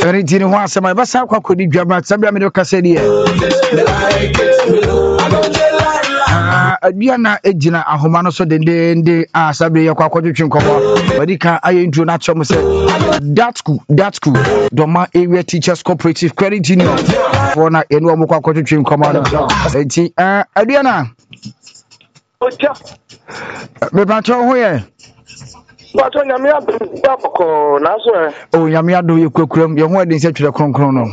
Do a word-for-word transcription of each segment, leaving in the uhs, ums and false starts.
Very dinner once my basa kwa kodi dwama sabia me do kase de ah aduana ejina ahoma no so dendende ah sabia yakwa kwadwetwe nkomo wadi kan aye intro na chom se that school that school Doma Area Teachers Cooperative Credit Union for na enu omo kwa kwadwetwe nkomo no enti ah aduana oja me ba cho ho ye ba to nyame abako na so o nyame ado ye kwakuram ye ho adin se twere kronkron no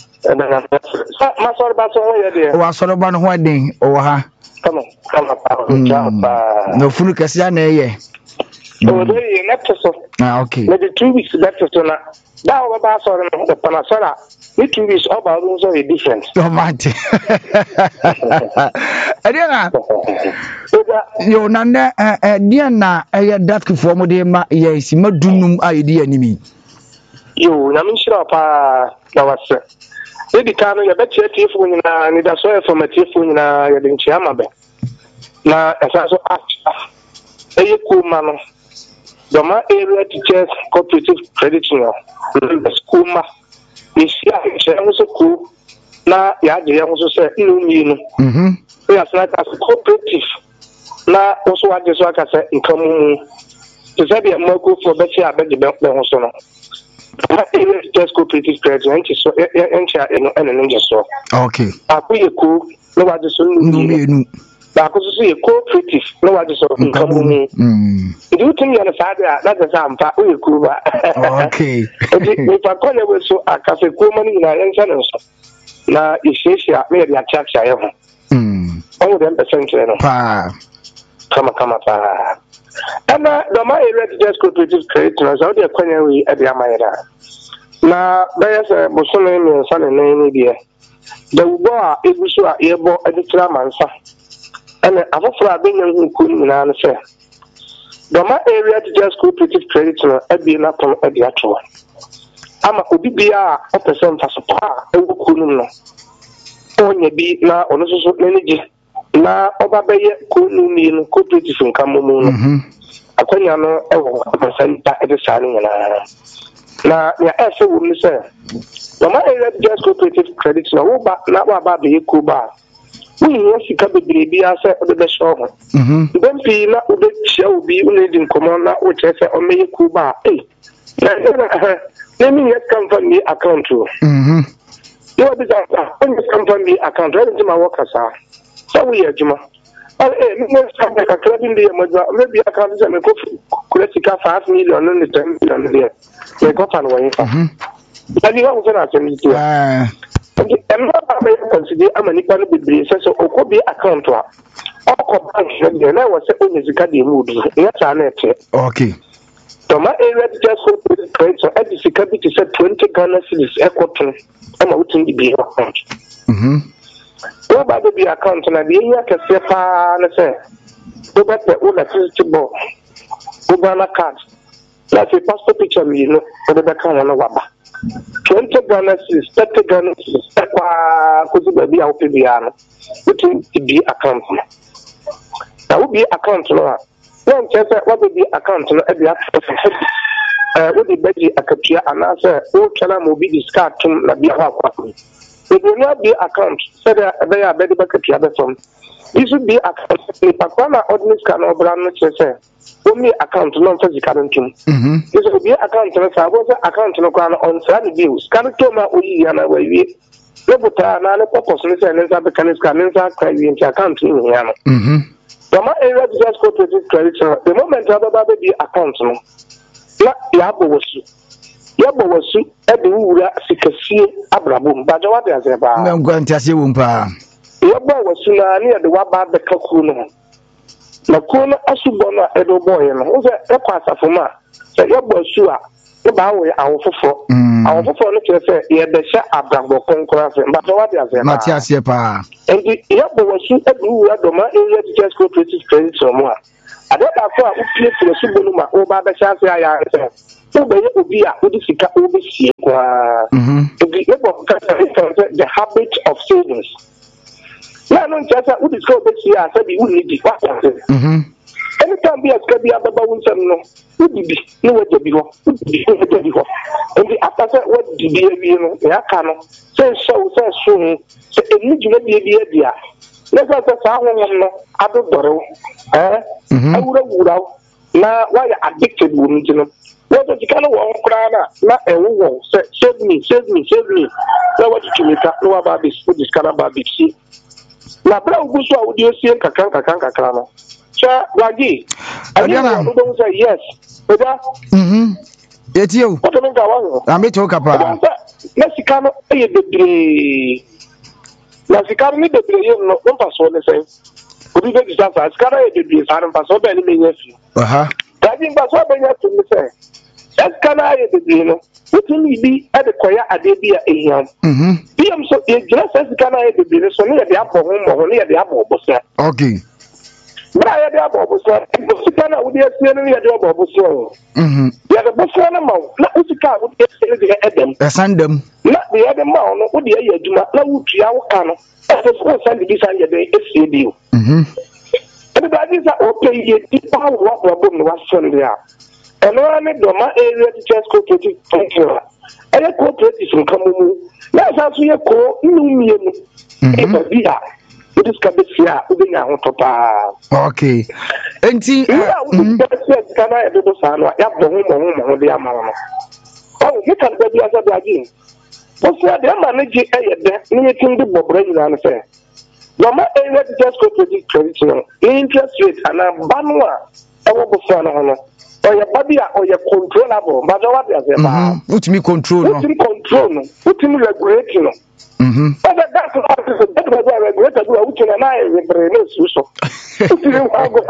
ma so ba so ho ye de o asoro ba no ho adin o ha kama kama pa no funu kase na ye o de ye lecture so ah okay maybe two weeks lecture so na da o ba so no the panasara me two weeks about so a different so much Adiana yo nande eh dia na eh that for mo de ma yes madunum ayedi animi yo na min shira pa na wase e di kanu ya beche tifu nyina ni da so informative nyina ya de nchia mabe na esa so acha e ku ma no Doma Area Teachers Cooperative Credit Union school ma isia che so ku na ya de ya so se inu mi no mhm ya sa ka cooperative na also wa de so aka se nkamu to say be mo for beche abedi be ho so no Teachers Cooperative Credit Union so encha eno eno nje so okay akuye ku no wa de so nu mi ba ko so ye cooperative no wa de so nkamu mm do tin ya na sa de na de sa ampa uye ku ba okay we pa ko le so aka se ku mani na encha no so na ishesha me ya chacha yo mm oh them percent no pa kama kama pa ana Doma Area Teachers Cooperative Credit Union so de kwanya wi e de amayira na baya se bosome me nsa ne ne dia da ubo a egusu a yebo editira mansa ana afofra abenya hu ku nyina no se Doma Area Teachers Cooperative Credit Union abi na pon abi ato ama obi bia o percent fasopa e wo ku no onye bi na ono so nenije na oba beye ku nu mi no cooperative nkamu mu no mhm akwanya no e wo percent ta e de sare nyina na ya ese wo mi se Doma Area Teachers Cooperative Credit Union wo ba na wa ba be ku ba we you sika bebre bia se o de be show ho mhm dem pi na o de show bi o ne din komo na o che se o me ku ba eh na na me yes come from me account o mhm you be that when you come from me account right into my worker sir so we ejuma oh eh me no start like a credit dey mo maybe account say me go collect five million no ten million there me go fan one fa mhm and you want to na tell me to ah em na ba me consider amani pa no bebre say so okobi account a okọ bank there na was say onye zika dey mood ya ta na ete okay Doma Area Teachers Cooperative Credit so at the zika bi to say twenty Ghana cedis ekoto ama wutin di bi account mhm o ba be account na de nya kese pa na say o ba te o na titi bo o ba na card na say passport picture mi no o de ka wona waba twenty Ghana cedis thirty Ghana cedis kwa ko ti ba bi a o pe bi ano wutin di bi account na o bi account no a won kese wa be account no e bi eh wo di beji akatua anase o twala mo bi discard tum na bi akwa if you not be account said they are better back to other from this would be account the pakwana ordinary can or brand say only account non physical tum mhm this would be account no say was account no kan on sad bills can to ma oyi na we lebuta na le purpose no say nza be can scan nza cry into account ni ya no mhm Doma Area Teachers Cooperative Credit the moment ababa be account no ya ya bo wasu yabo wasu ebe wura sikasie abrabom baje wa de azeba na ngwanti ase wo mpa yabo wasu na ne de wa ba beka ku no na ku no asubo na edo boy no wo se e kwa asafoma se yabo wasu a e ba wo awofofo awofofo no kire se ye de sha abrabo konkora se baje wa de azeba mati ase pa enti yabo wasu ebe wura Doma Area Teachers Cooperative Credit so a adaba ko a upie fure subo no ma wo ba be sha se aya se Obey Obia, Udisika, Ubi, the habit of savings. Yeah, no, just who discovered this year, I said you would need the anytime be as can be about some no, would be no what be ho, would be no what be ho. And the after that, what did you know, Yakano, say so, say soon, say a need to be a dear. Let us say, I don't know, eh? I would have now why addicted women, you know. What you kind of walk around, not a woman, save me, save me, save me. So what you make up know about this, this kind of baby. Now, Brown Bush, would you see Kakan Kakan Kakano? Sir, Wagi, I don't say yes. Mm hmm. It's you. What do you mean? I'm talking about Mexicano, a degree. Mexicano, need the play, no pass on the same. Could you get this answer? Scara, a degree, I don't pass over any minutes. Uh huh. I think that's what I have to say. That's can I you know? What will be at the choir at the beer a young? Hm. P M so it just as can I be the son of the apple home or near the apple. Okay. But I had the apple, sir. Can I would be a senior job of so? Hm. The other boss on a mouth. Not with the car would get the Adam. The Sandem. Not the other mount, would the air do not know to our canoe. As a small Sunday beside the day, it's a deal. Hm. Everybody is okay. People what problem was Sunday. And one of the area teachers cooperative functional. And a cooperative from Kamu. That's how we call Numian. It is Cabisia, within our top. Okay. And see, can I do the son? I have the home on the amount. Oh, you can be as a bragging. What's that? They're managing a death, limiting the Bobrain and affair. Normal area teachers cooperative traditional interest rate and a banwa. I will be fun. Or your body or your controllable, but what is it? Put me control, put me control, put me regulating. Hm. But that's what I regulated. Which and I rebrain so. Put you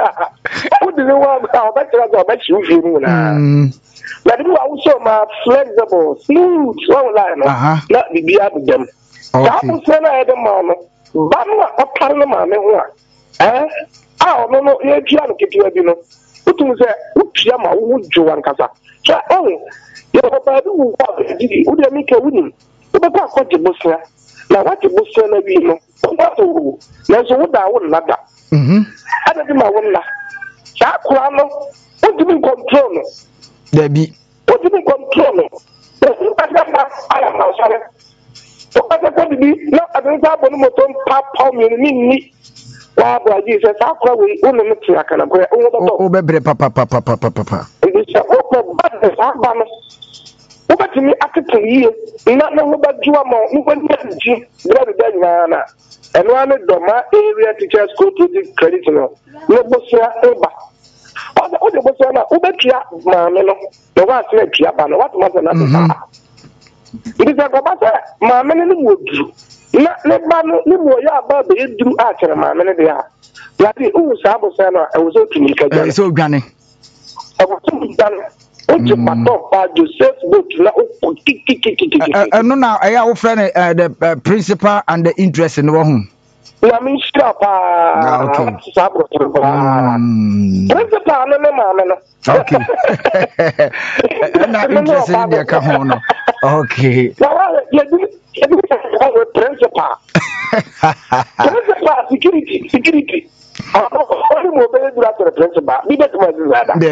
want how much I bet you. But you also my flexible, smooth, one line. Not the beer with them. That was when I had a moment. But what kind of man? Eh? Oh, no, no, you're trying to keep you, you know. Utu say upiama ujo wankasa. So oh, you papa do what did you dey make a winning. You papa ko je bosia. Na what bosia na wi no. What to. Na so wo da wo nada. Mhm. Ada di ma wo na. Sa kura no, what do you control no? There be. What do you control no? I am now sorry. What do you be? No, I don't have one more time papa me ni. Wow, Jesus, how can we only look like an umbrella? Oh, baby, papa, papa, papa, papa. It's a open business. Over to me after two years, not know about Juamo, even G, rather than Yana. And one of the area teachers go to the credit. No, Bosia, Eba. Oh, the Bosia, Ubetia, Mamma, the one slept Yaban, what was another? It is a Gabata, Mamma, and wood. Na ne ba no ne mo ya ba be eduru a kere ma me ne de a ya de o sa bo sa no e wo so tuni ka gane so gane e wo so gane o je pato pa Joseph book na o kikikikiki e no na e ya wo frɛ ne the principal and the interest in wo hu na me sure pa okay sa bo pa principal no ne ma me no okay na interest in dia ka ho no okay na ya principal. Principal security, security. I don't know what you mobile do after the principal. Be better, my